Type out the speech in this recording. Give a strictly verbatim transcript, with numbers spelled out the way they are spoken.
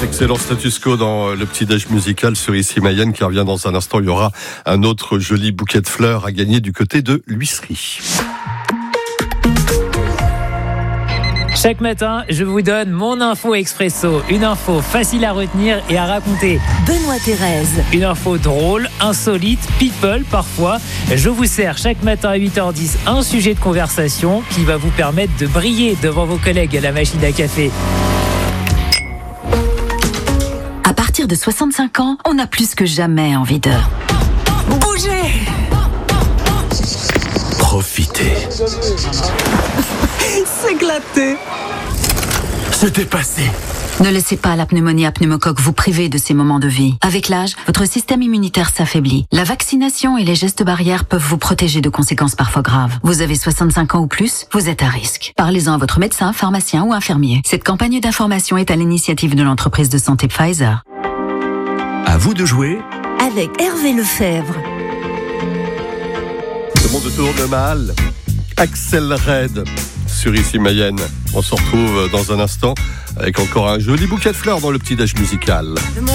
Excellent status quo dans le petit déj musical sur Ici Mayenne qui revient dans un instant. Il y aura un autre joli bouquet de fleurs à gagner du côté de l'huisserie. Chaque matin, je vous donne mon info expresso. Une info facile à retenir et à raconter. Benoît Thérèse. Une info drôle, insolite, people parfois. Je vous sers chaque matin à huit heures dix un sujet de conversation qui va vous permettre de briller devant vos collègues à la machine à café. À partir de soixante-cinq ans, on a plus que jamais envie de bouger. Profiter. S'éclater. Se dépasser. Ne laissez pas la pneumonie à pneumocoque vous priver de ces moments de vie. Avec l'âge, votre système immunitaire s'affaiblit. La vaccination et les gestes barrières peuvent vous protéger de conséquences parfois graves. Vous avez soixante-cinq ans ou plus, vous êtes à risque. Parlez-en à votre médecin, pharmacien ou infirmier. Cette campagne d'information est à l'initiative de l'entreprise de santé Pfizer. À vous de jouer Avec Hervé Lefebvre. Le monde tourne mal. Axel Red sur Ici Mayenne. On se retrouve dans un instant avec encore un joli bouquet de fleurs dans le petit déj musical.